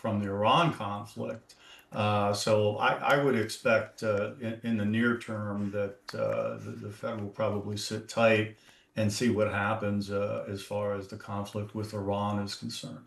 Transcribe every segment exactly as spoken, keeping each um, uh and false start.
from the Iran conflict. Uh, so I, I would expect uh, in, in the near term that uh, the, the Fed will probably sit tight and see what happens uh, as far as the conflict with Iran is concerned.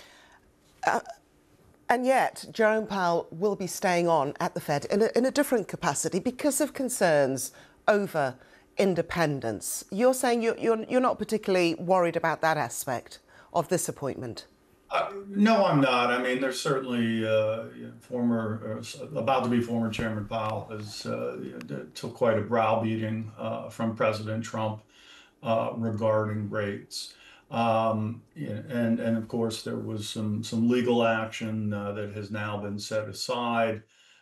Uh, and yet, Jerome Powell will be staying on at the Fed in a, in a different capacity because of concerns over independence. You're saying you're, you're, you're not particularly worried about that aspect of this appointment? Uh, no, I'm not. I mean, there's certainly uh, former, uh, about to be former Chairman Powell has uh, took quite a browbeating uh, from President Trump uh, regarding rates. Um, and, and of course, there was some, some legal action uh, that has now been set aside.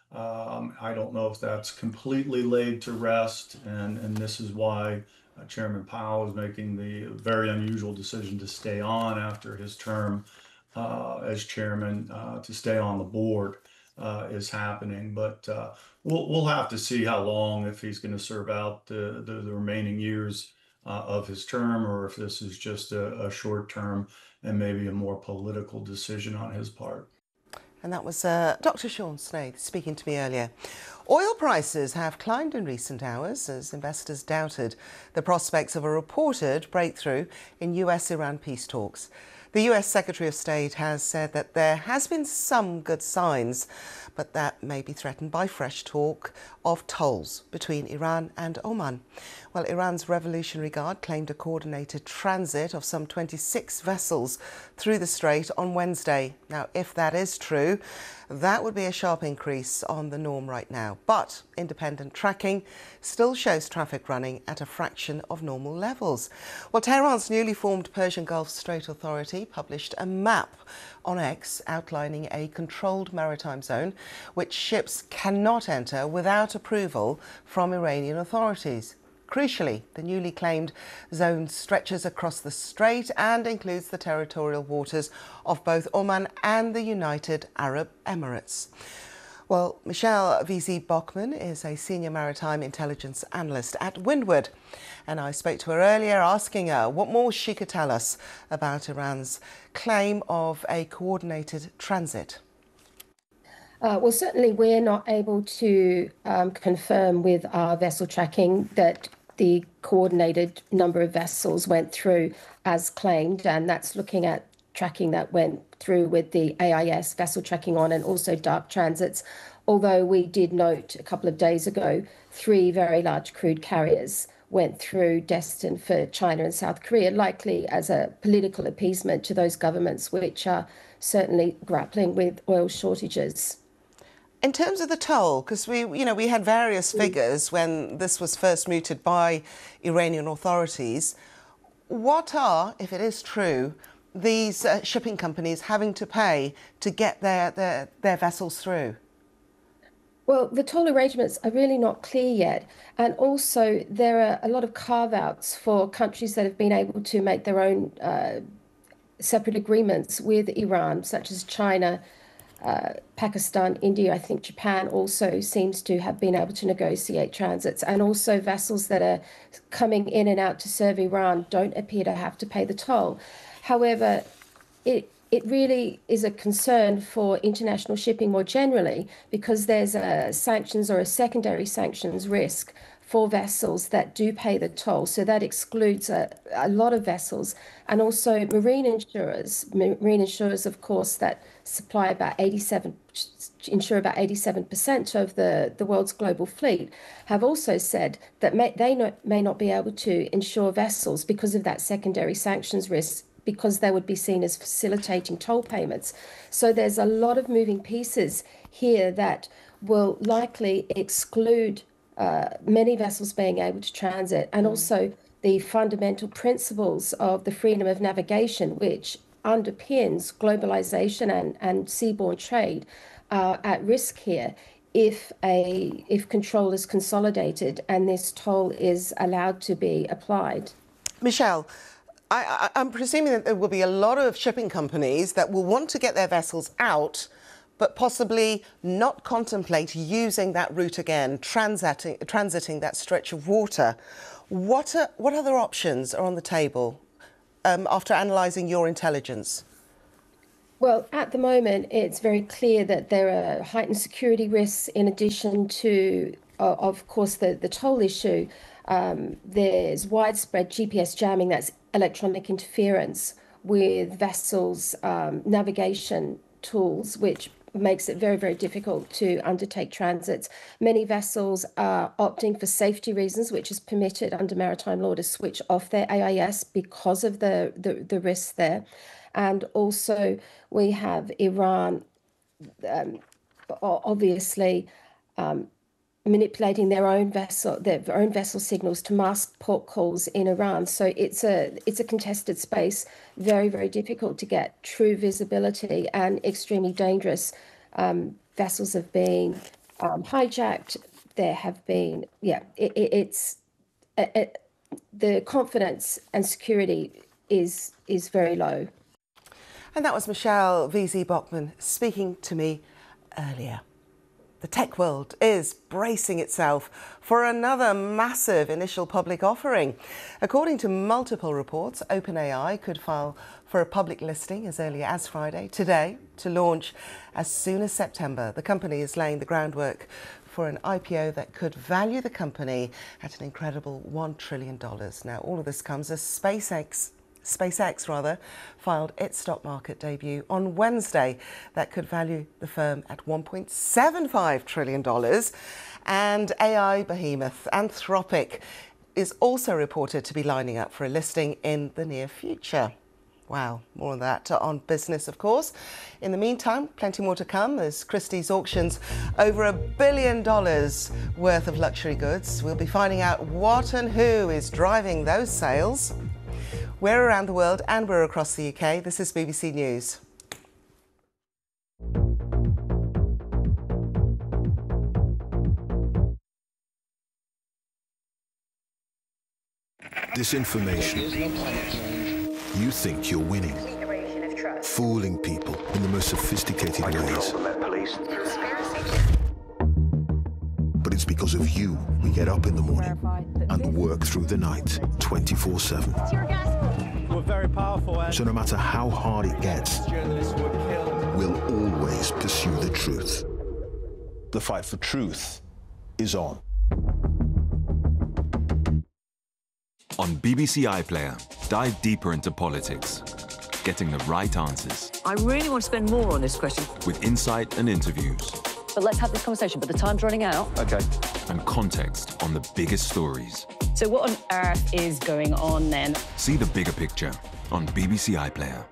Um, I don't know if that's completely laid to rest, and, and this is why uh, Chairman Powell is making the very unusual decision to stay on after his term uh, as chairman, uh, to stay on the board uh, is happening. But uh, we'll we'll have to see how long, if he's going to serve out the, the, the remaining years uh, of his term, or if this is just a, a short term and maybe a more political decision on his part. And that was uh, Doctor Sean Snaith speaking to me earlier. Oil prices have climbed in recent hours as investors doubted the prospects of a reported breakthrough in U S Iran peace talks. The U S Secretary of State has said that there has been some good signs, but that may be threatened by fresh talk of tolls between Iran and Oman. Well, Iran's Revolutionary Guard claimed a coordinated transit of some twenty-six vessels through the strait on Wednesday. Now, if that is true, that would be a sharp increase on the norm right now. But independent tracking still shows traffic running at a fraction of normal levels. Well, Tehran's newly formed Persian Gulf Strait Authority published a map on X outlining a controlled maritime zone which ships cannot enter without approval from Iranian authorities. Crucially, the newly claimed zone stretches across the strait and includes the territorial waters of both Oman and the United Arab Emirates. Well, Michelle V Z Bachmann is a senior maritime intelligence analyst at Windward, and I spoke to her earlier asking her what more she could tell us about Iran's claim of a coordinated transit. Uh, well, certainly we're not able to um, confirm with our vessel tracking that the coordinated number of vessels went through as claimed, and that's looking at tracking that went through with the A I S vessel tracking on and also dark transits. Although we did note a couple of days ago, three very large crude carriers went through destined for China and South Korea, likely as a political appeasement to those governments which are certainly grappling with oil shortages. In terms of the toll, because we, you know, we had various figures when this was first mooted by Iranian authorities. What are, if it is true, these uh, shipping companies having to pay to get their, their, their vessels through? Well, the toll arrangements are really not clear yet. And also, there are a lot of carve-outs for countries that have been able to make their own uh, separate agreements with Iran, such as China, Uh, Pakistan, India. I think Japan also seems to have been able to negotiate transits, and also vessels that are coming in and out to serve Iran don't appear to have to pay the toll. However, it it really is a concern for international shipping more generally, because there's a sanctions or a secondary sanctions risk for vessels that do pay the toll. So that excludes a, a lot of vessels, and also marine insurers. Marine insurers, of course, that supply about eighty-seven, insure about eighty-seven percent of the, the world's global fleet, have also said that may, they not, may not be able to insure vessels because of that secondary sanctions risk, because they would be seen as facilitating toll payments. So there's a lot of moving pieces here that will likely exclude uh, many vessels being able to transit, and also the fundamental principles of the freedom of navigation, which underpins globalization and, and seaborne trade, are at risk here if a if control is consolidated and this toll is allowed to be applied. Michelle, I, I, I'm presuming that there will be a lot of shipping companies that will want to get their vessels out, but possibly not contemplate using that route again, transiting, transiting that stretch of water. What, are, what other options are on the table um, after analysing your intelligence? Well, at the moment, it's very clear that there are heightened security risks in addition to, uh, of course, the, the toll issue. Um, there's widespread G P S jamming, that's electronic interference with vessels' um, navigation tools, which makes it very, very difficult to undertake transits. Many vessels are opting for safety reasons, which is permitted under maritime law to switch off their A I S because of the, the, the risks there. And also, we have Iran, um, obviously, um, manipulating their own vessel, their own vessel signals to mask port calls in Iran. So it's a it's a contested space, very very difficult to get true visibility, and extremely dangerous. Um, vessels have been um, hijacked. There have been yeah, it, it, it's it, it, the confidence and security is is very low. And that was Michelle V Z Bachmann speaking to me earlier. The tech world is bracing itself for another massive initial public offering. According to multiple reports, OpenAI could file for a public listing as early as Friday, today, to launch as soon as September. The company is laying the groundwork for an I P O that could value the company at an incredible one trillion dollars. Now, all of this comes as SpaceX SpaceX rather, filed its stock market debut on Wednesday that could value the firm at one point seven five trillion dollars. And A I behemoth Anthropic is also reported to be lining up for a listing in the near future. Wow, more on that on business, of course. In the meantime, plenty more to come as Christie's auctions over a billion dollars worth of luxury goods. We'll be finding out what and who is driving those sales. We're around the world and we're across the U K. This is B B C News. Disinformation. You think you're winning, fooling people in the most sophisticated ways. But it's because of you we get up in the morning and work through the night twenty-four seven. We're very powerful. So no matter how hard it gets, we'll always pursue the truth. The fight for truth is on. On B B C iPlayer, dive deeper into politics, getting the right answers. I really want to spend more on this question. With insight and interviews. But let's have this conversation, but the time's running out. Okay. And context on the biggest stories. So what on earth is going on then? See the bigger picture on B B C iPlayer.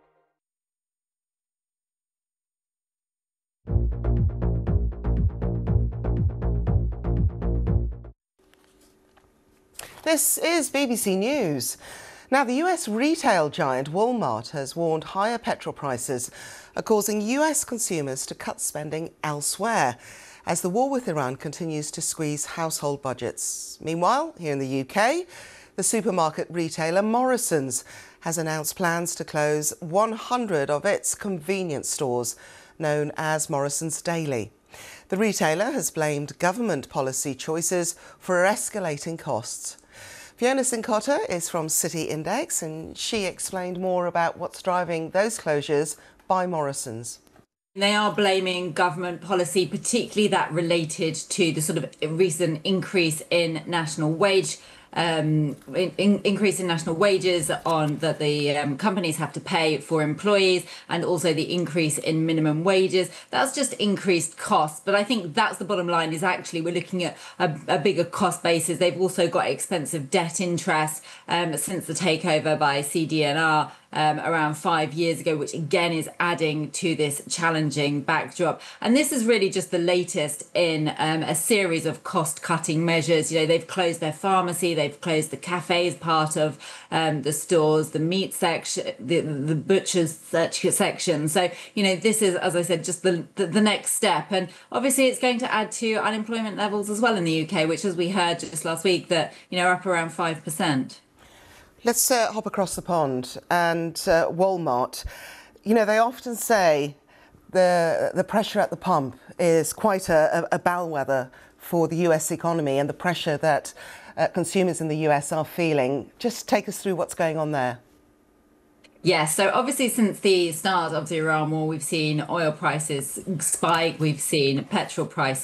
This is B B C News. Now, the U S retail giant Walmart has warned higher petrol prices are causing U S consumers to cut spending elsewhere as the war with Iran continues to squeeze household budgets. Meanwhile, here in the U K, the supermarket retailer Morrisons has announced plans to close one hundred of its convenience stores, known as Morrisons Daily. The retailer has blamed government policy choices for escalating costs. Fiona Cincotta is from City Index and she explained more about what's driving those closures by Morrisons. They are blaming government policy, particularly that related to the sort of recent increase in national wage um in, in, increase in national wages on that the um, companies have to pay for employees, and also the increase in minimum wages. That's just increased costs, but I think that's the bottom line, is actually we're looking at a, a bigger cost basis. They've also got expensive debt interest um, since the takeover by C D and R Um, around five years ago, which again is adding to this challenging backdrop. And this is really just the latest in um, a series of cost-cutting measures. You know, they've closed their pharmacy, they've closed the cafes part of um, the stores, the meat section, the, the butcher's section. So, you know, this is, as I said, just the, the, the next step. And obviously it's going to add to unemployment levels as well in the U K, which, as we heard just last week, that, you know, are up around five percent. Let's uh, hop across the pond and uh, Walmart. You know, they often say the the pressure at the pump is quite a, a bellwether for the U S economy and the pressure that uh, consumers in the U S are feeling. Just take us through what's going on there. Yeah, so obviously since the start of the Iran war, we've seen oil prices spike, we've seen petrol prices